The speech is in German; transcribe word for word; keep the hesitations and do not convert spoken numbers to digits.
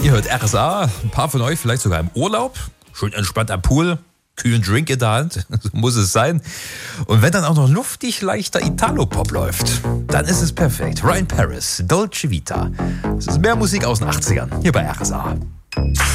Ihr hört R S A, ein paar von euch vielleicht sogar im Urlaub, schön entspannt am Pool, kühlen Drink in der Hand, so muss es sein. Und wenn dann auch noch luftig leichter Italo-Pop läuft, dann ist es perfekt. Ryan Paris, Dolce Vita. Das ist mehr Musik aus den achtzigern, hier bei R S A.